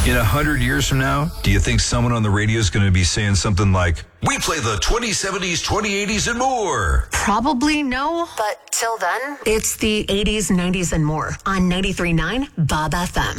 In 100 years from now, do you think someone on the radio is going to be saying something like, "We play the 2070s, 2080s, and more"? Probably no. But till then, It's the 80s, 90s, and more on 93.9 Bob FM.